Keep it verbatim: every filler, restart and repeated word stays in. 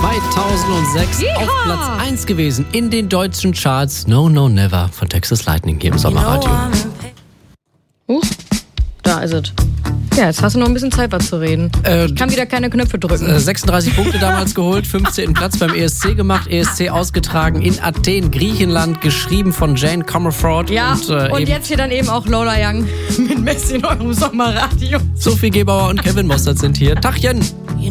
zweitausendsechs Yeehaw! auf Platz eins gewesen in den deutschen Charts. No, No, Never von Texas Lightning hier im Sommerradio. Huch, da ist es. Ja, jetzt hast du noch ein bisschen Zeit, was zu reden. Äh, ich kann wieder keine Knöpfe drücken. Äh, sechsunddreißig Punkte damals geholt, fünfzehnten Platz beim E S C gemacht. E S C ausgetragen in Athen, Griechenland, geschrieben von Jane Comerford. Ja, und, äh, und jetzt hier dann eben auch Lola Young mit Messi in eurem Sommerradio. Sophie Gebauer und Kevin Mostert sind hier. Tachchen!